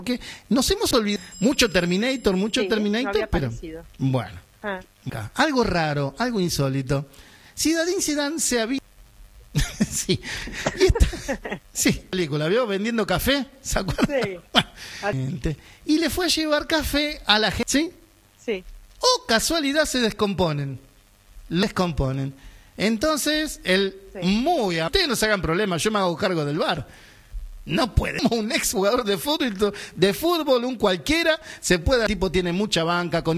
Que nos hemos olvidado mucho Terminator, Sí, no había pero aparecido. bueno, Ah, algo raro, algo insólito. Zinedine Zidane se había sí, sí, película, ¿vio? Vendiendo café, ¿se acuerdan? sí. Bueno, y le fue a llevar café a la gente, ¿sí? Sí. O casualidad se descomponen, entonces él ustedes no se hagan problemas, yo me hago cargo del bar. No podemos, un ex jugador de fútbol, un cualquiera, se puede, el tipo tiene mucha banca, con